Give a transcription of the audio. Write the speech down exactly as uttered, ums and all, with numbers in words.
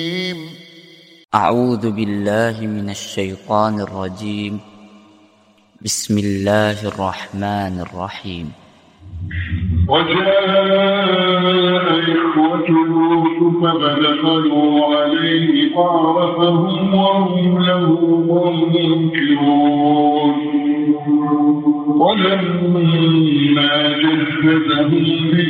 أعوذ بالله من الشيطان الرجيم. بسم الله الرحمن الرحيم. وجاء إخوة لوط فدخلوا عليه فعرفهم وهم له منكرون. ولما جهزهم